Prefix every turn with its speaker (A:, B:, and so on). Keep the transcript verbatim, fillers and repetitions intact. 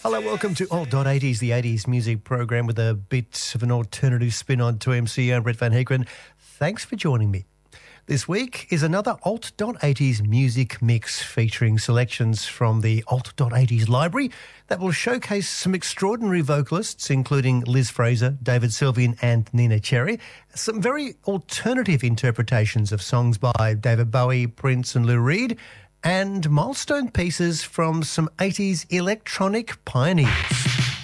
A: Hello, welcome to Alt eighties, the eighties music program with a bit of an alternative spin on two M C. I'm Brett Van Heekeren. Thanks for joining me. This week is another Alt eighties music mix featuring selections from the Alt eighties library that will showcase some extraordinary vocalists, including Liz Fraser, David Sylvian and Nina Cherry, some very alternative interpretations of songs by David Bowie, Prince and Lou Reed, and milestone pieces from some eighties electronic pioneers.